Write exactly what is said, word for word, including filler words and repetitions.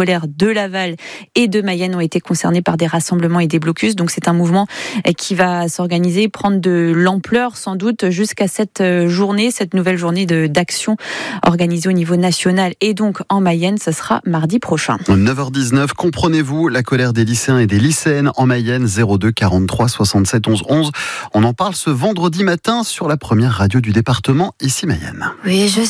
scolaires de Laval et de Mayenne ont été concernés par des rassemblements et des blocus. Donc c'est un mouvement qui va s'organiser, prendre de l'ampleur sans doute jusqu'à cette journée, cette nouvelle journée de, d'action organisée au niveau national et donc en Mayenne, ce sera mardi prochain. neuf heures dix-neuf, comprenez-vous la colère des lycéens et des lycéennes en Mayenne, zéro deux quarante-trois soixante-sept onze onze. On en parle ce vendredi matin sur la première radio du département, ici Mayenne. Oui, je